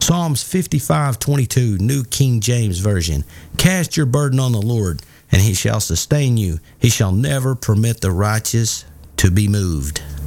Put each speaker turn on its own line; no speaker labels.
Psalms 55:22, New King James Version. Cast your burden on the Lord, and he shall sustain you. He shall never permit the righteous to be moved.